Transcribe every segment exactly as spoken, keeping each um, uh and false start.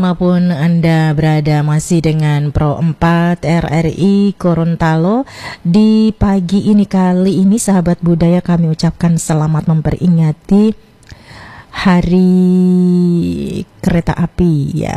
Maupun Anda berada masih dengan Pro empat R R I Gorontalo, di pagi ini kali ini sahabat budaya kami ucapkan selamat memperingati Hari Kereta Api ya.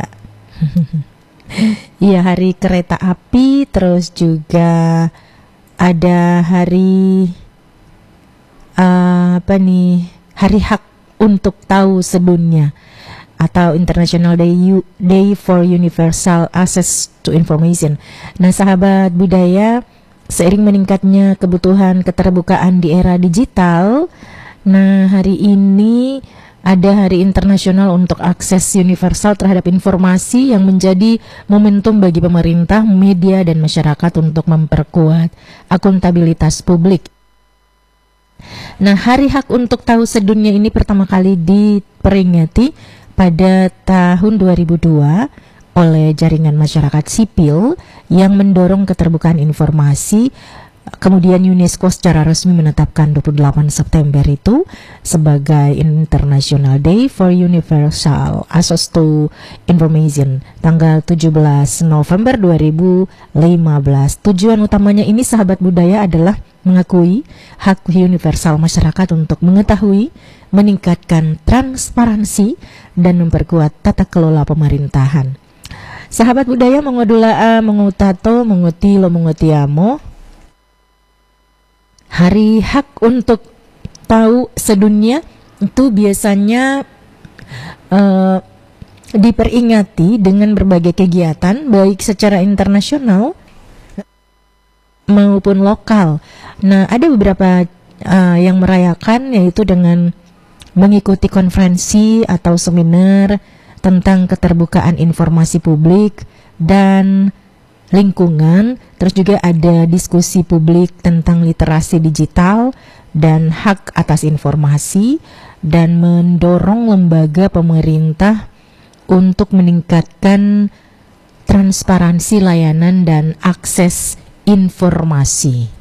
Iya, Hari Kereta Api, terus juga ada hari uh, apa nih? Hari Hak untuk Tahu Sedunia atau International Day, U, Day for Universal Access to Information. Nah, sahabat budaya, seiring meningkatnya kebutuhan keterbukaan di era digital, nah hari ini ada Hari Internasional untuk Akses Universal terhadap Informasi yang menjadi momentum bagi pemerintah, media, dan masyarakat untuk memperkuat akuntabilitas publik. Nah, Hari Hak untuk Tahu Sedunia ini pertama kali diperingati pada tahun dua ribu dua oleh jaringan masyarakat sipil yang mendorong keterbukaan informasi. Kemudian UNESCO secara resmi menetapkan dua puluh delapan September itu sebagai International Day for Universal Access to Information tanggal tujuh belas November dua ribu lima belas. Tujuan utamanya ini sahabat budaya adalah mengakui hak universal masyarakat untuk mengetahui, meningkatkan transparansi, dan memperkuat tata kelola pemerintahan. Sahabat budaya, mengodula mengutato mengutilo mengutiamo. Hari Hak untuk Tahu Sedunia itu biasanya uh, diperingati dengan berbagai kegiatan baik secara internasional maupun lokal. Nah, ada beberapa uh, yang merayakan, yaitu dengan mengikuti konferensi atau seminar tentang keterbukaan informasi publik dan lingkungan. Terus juga ada diskusi publik tentang literasi digital dan hak atas informasi, dan mendorong lembaga pemerintah untuk meningkatkan transparansi layanan dan akses informasi.